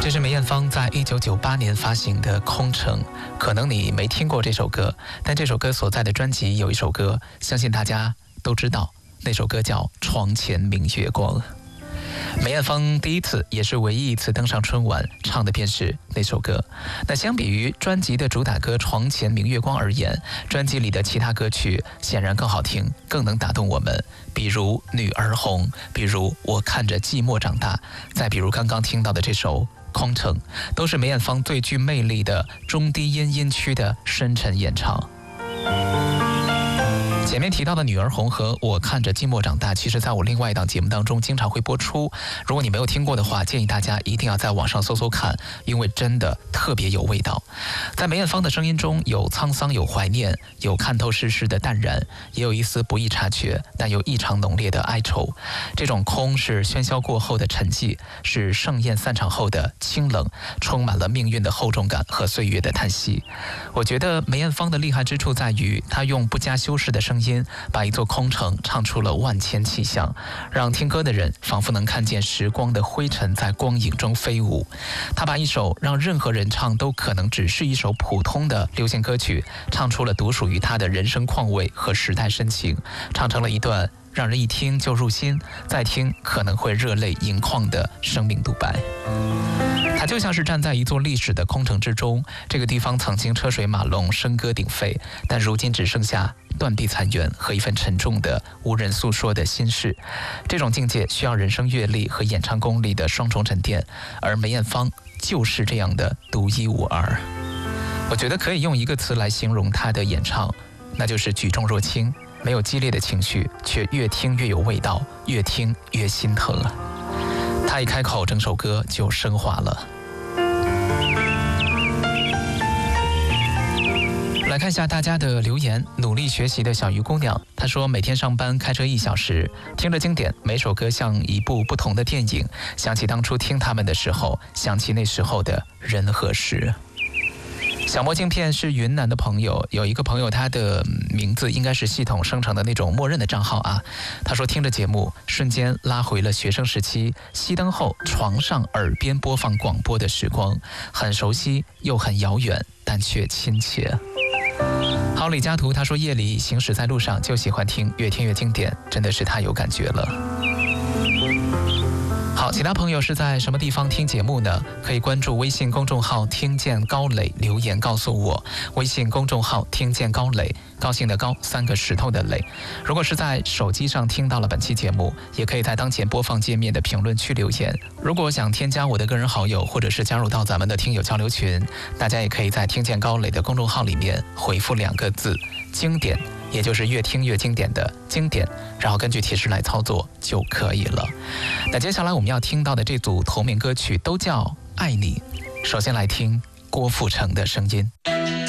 这是梅艳芳在1998年发行的《空城》，可能你没听过这首歌，但这首歌所在的专辑有一首歌，相信大家都知道，那首歌叫《床前明月光》。梅艳芳第一次也是唯一一次登上春晚，唱的便是那首歌。那相比于专辑的主打歌《床前明月光》而言，专辑里的其他歌曲显然更好听，更能打动我们。比如《女儿红》，比如《我看着寂寞长大》，再比如刚刚听到的这首《空城》，都是梅艳芳最具魅力的中低音音区的深沉演唱。前面提到的《女儿红》和《我看着寂寞长大》，其实在我另外一档节目当中经常会播出。如果你没有听过的话，建议大家一定要在网上搜搜看，因为真的特别有味道。在梅艳芳的声音中，有沧桑，有怀念，有看透世事的淡然，也有一丝不易察觉但又异常浓烈的哀愁。这种空是喧嚣过后的沉寂，是盛宴散场后的清冷，充满了命运的厚重感和岁月的叹息。我觉得梅艳芳的厉害之处在于，她用不加修饰的声音把一座空城唱出了万千气象，让听歌的人仿佛能看见时光的灰尘在光影中飞舞。他把一首让任何人唱都可能只是一首普通的流行歌曲，唱出了独属于他的人生况味和时代深情，唱成了一段让人一听就入心，再听可能会热泪盈眶的生命独白。它就像是站在一座历史的空城之中，这个地方曾经车水马龙，笙歌鼎沸，但如今只剩下断壁残垣和一份沉重的无人诉说的心事。这种境界需要人生阅历和演唱功力的双重沉淀，而梅艳芳就是这样的独一无二。我觉得可以用一个词来形容她的演唱，那就是举重若轻，没有激烈的情绪，却越听越有味道，越听越心疼。她一开口，整首歌就升华了。来看一下大家的留言。努力学习的小鱼姑娘，她说每天上班开车1小时，听着经典，每首歌像一部不同的电影，想起当初听他们的时候，想起那时候的人和事。小魔镜片是云南的朋友，有一个朋友他的名字应该是系统生成的那种默认的账号啊。他说听着节目瞬间拉回了学生时期，熄灯后床上耳边播放广播的时光，很熟悉又很遥远，但却亲切。好，李家图他说夜里行驶在路上就喜欢听，越听越经典，真的是太有感觉了。好，其他朋友是在什么地方听节目呢？可以关注微信公众号听见高磊，留言告诉我。微信公众号听见高磊，高兴的高，3个石头的磊。如果是在手机上听到了本期节目，也可以在当前播放界面的评论区留言。如果想添加我的个人好友，或者是加入到咱们的听友交流群，大家也可以在听见高磊的公众号里面回复2个字经典，也就是越听越经典的经典，然后根据提示来操作就可以了。那接下来我们要听到的这组同名歌曲都叫爱你。首先来听郭富城的声音。